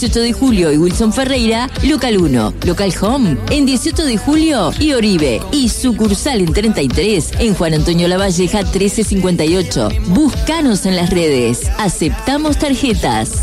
18 de julio y Wilson Ferreira, local 1. Local Home en 18 de julio y Oribe. Y sucursal en 33 en Juan Antonio Lavalleja 1358. Búscanos en las redes. Aceptamos tarjetas.